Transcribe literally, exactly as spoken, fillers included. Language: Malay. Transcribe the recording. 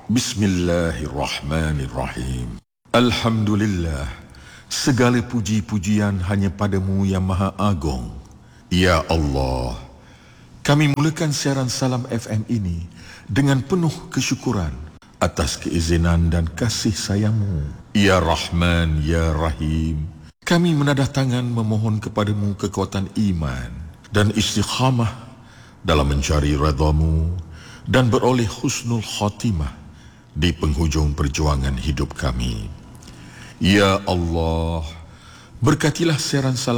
Bismillahirrahmanirrahim. Alhamdulillah, segala puji-pujian hanya padamu yang Maha Agung. Ya Allah, kami mulakan siaran Salam F M ini dengan penuh kesyukuran atas keizinan dan kasih sayang-Mu. Ya Rahman, Ya Rahim, kami menadah tangan memohon kepadamu kekuatan iman dan istiqamah dalam mencari redha-Mu dan beroleh husnul khatimah di penghujung perjuangan hidup kami. Ya Allah, berkatilah siaran Salam